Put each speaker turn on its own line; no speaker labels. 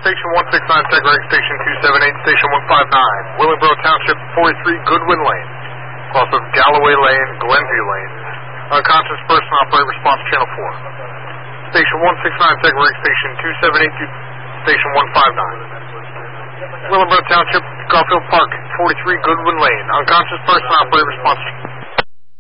Station 169, Tech Reg, Station 278, Station 159, Willingboro Township, 43 Goodwin Lane, cross of Galloway Lane, Glenview Lane. Unconscious person, operate response channel 4. Station 169, Tech Reg, Station 278 to Station 159. Willingboro Township, Garfield Park, 43 Goodwin Lane. Unconscious person, operate response